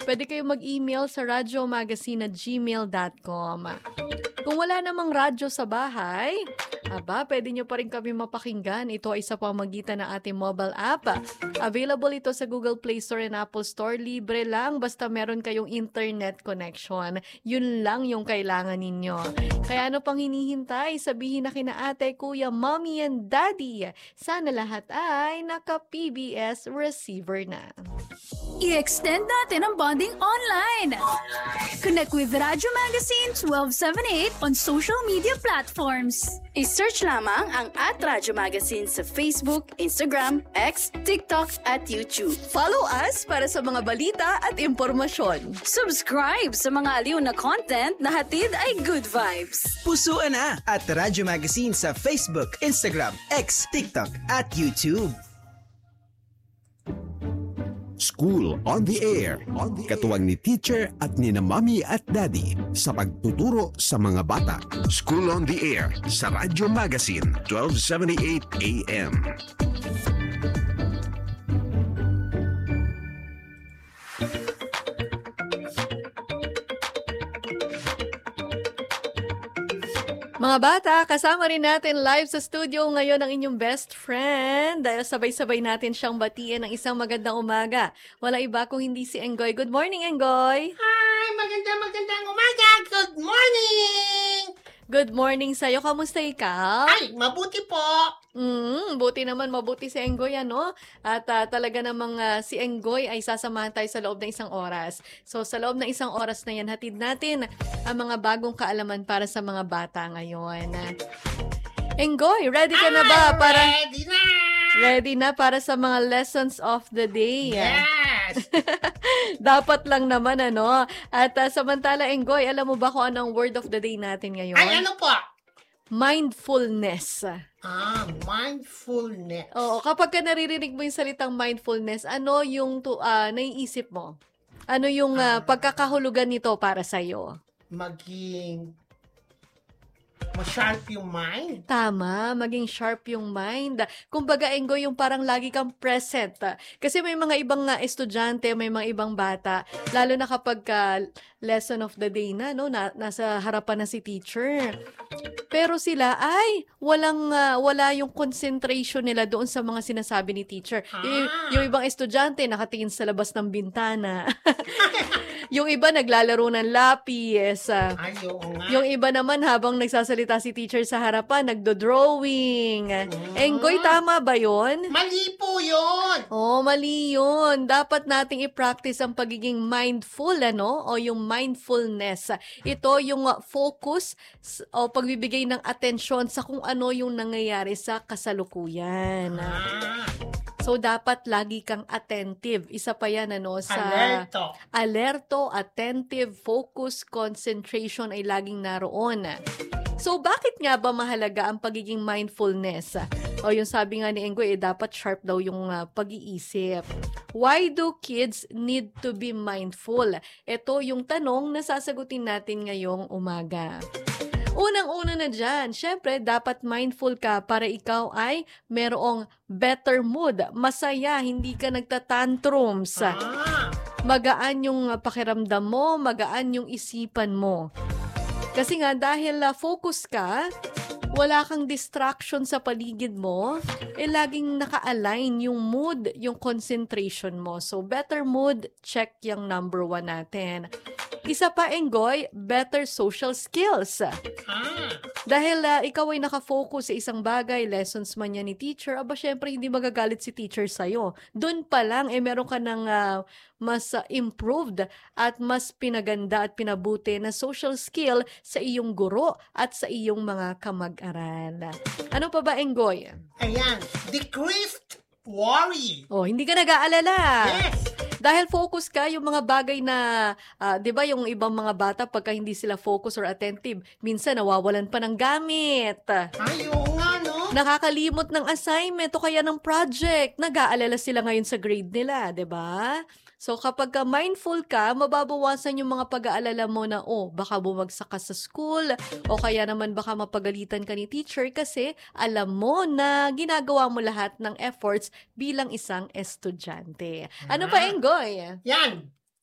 Pwede kayong mag-email sa radyomagazine@gmail.com. Kung wala namang radyo sa bahay, pwede nyo pa rin kami mapakinggan. Ito ay sa pamamagitan ng ating mobile app. Available ito sa Google Play Store and Apple Store. Libre lang basta meron kayong internet connection. Yun lang yung kailangan ninyo. Kaya ano pang hinihintay? Sabihin na kina ate, kuya, mommy, and daddy. Sana lahat ay naka-PBS receiver na. I-extend natin ang bonding online. Connect with Radyo Magazine 1278 on social media platforms. I-search lamang ang @Radyo Magazine sa Facebook, Instagram, X, TikTok at YouTube. Follow us para sa mga balita at impormasyon. Subscribe sa mga aliw na content na hatid ay good vibes. Pusuan na at Radyo Magazine sa Facebook, Instagram, X, TikTok at YouTube. School on the Air. Katuwang ni teacher at ni na mommy at daddy sa pagtuturo sa mga bata. School on the Air sa Radyo Magazine 1278 AM. Mga bata, kasama rin natin live sa studio ngayon ang inyong best friend. Dahil sabay-sabay natin siyang batiin ng isang magandang umaga. Wala iba kung hindi si Enggoy. Good morning, Enggoy! Hi! Magandang umaga! Good morning! Good morning sa'yo. Kamusta ikaw? Ay, mabuti po! Buti naman, mabuti si Enggoy, ano? At talaga namang si Enggoy ay sasamahan tayo sa loob ng isang oras. So, sa loob ng isang oras na yan, hatid natin ang mga bagong kaalaman para sa mga bata ngayon. Enggoy, ready ka na ba? Ready na! Ready na para sa mga lessons of the day. Yes! Dapat lang naman, ano? At samantala, Enggoy, alam mo ba kung ano ang word of the day natin ngayon? Ay, ano po? Mindfulness. Mindfulness. Oo, kapag ka naririnig mo yung salitang mindfulness, ano yung naiisip mo? Ano yung pagkakahulugan nito para sa'yo? Maging ma-sharp yung mind. Tama, maging sharp yung mind. Kumbaga, Enggoy, yung parang lagi kang present. Kasi may mga ibang estudyante, may mga ibang bata, lalo na kapag lesson of the day na, no? Nasa harapan na si teacher. Pero sila ay wala yung concentration nila doon sa mga sinasabi ni teacher. Yung ibang estudyante nakatingin sa labas ng bintana. Yung iba naglalaro ng lapis. Ay, oo nga. Yung iba naman habang nagsasalita si teacher sa harapan, nagdo-drawing. Enggoy, tama ba yun? Mali po yun! Oh, mali yun. Dapat nating i-practice ang pagiging mindful, ano? O yung mindfulness. Ito yung focus o pagbibigay ng atensyon sa kung ano yung nangyayari sa kasalukuyan. So, dapat lagi kang attentive. Isa pa yan, ano, sa alerto, attentive, focus, concentration ay laging naroon. So, bakit nga ba mahalaga ang pagiging mindfulness? O yung sabi nga ni Enggoy, dapat sharp daw yung pag-iisip. Why do kids need to be mindful? Ito yung tanong na sasagutin natin ngayong umaga. Unang-una na dyan, syempre, dapat mindful ka para ikaw ay merong better mood. Masaya, hindi ka nagtatantrums. Magaan yung pakiramdam mo, magaan yung isipan mo. Kasi nga, dahil focus ka, wala kang distraction sa paligid mo, laging naka-align yung mood, yung concentration mo. So, better mood, check yung number 1 natin. Isa pa, Enggoy, better social skills. Dahil ikaw ay nakafocus sa isang bagay, lessons man yan ni teacher, syempre hindi magagalit si teacher sa'yo. Doon pa lang, meron ka ng mas improved at mas pinaganda at pinabuti na social skill sa iyong guro at sa iyong mga kamag-aral. Ano pa ba, Enggoy? Ayan, decreased worry. Oh, hindi ka nag-aalala. Yes! Dahil focus ka, yung mga bagay na, di ba yung ibang mga bata, pagka hindi sila focus or attentive, minsan nawawalan pa ng gamit. Ay, oo nga, no? Nakakalimot ng assignment o kaya ng project. Nag-aalala sila ngayon sa grade nila, di ba? So kapag mindful ka, mababawasan yung mga pag-aalala mo na, baka bumagsak ka sa school o kaya naman baka mapagalitan ka ni teacher kasi alam mo na ginagawa mo lahat ng efforts bilang isang estudyante. Ano pa, Enggoy? Yan,